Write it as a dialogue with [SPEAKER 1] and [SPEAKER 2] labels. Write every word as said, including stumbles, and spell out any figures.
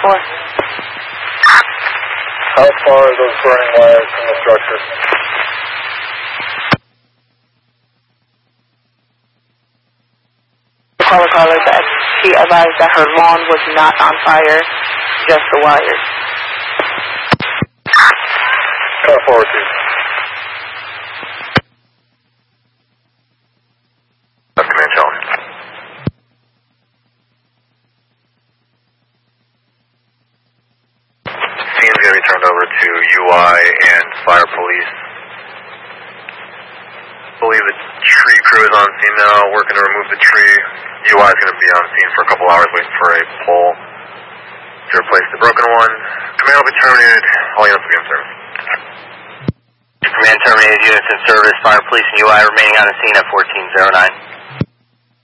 [SPEAKER 1] four.
[SPEAKER 2] How far are those burning wires from the structure?
[SPEAKER 1] The caller caller that she advised that her lawn was not on fire, just the wires.
[SPEAKER 2] Car forward, two. That's Command Challenge. Scene's going to be turned over to U I and Fire Police. I believe the tree crew is on scene now, working to remove the tree. U I is going to be on scene for a couple hours waiting for a pole to replace the broken one. Command will be terminated. All units will be in service.
[SPEAKER 3] Command terminated, units in service. Fire Police and U I remaining on the scene at fourteen oh nine.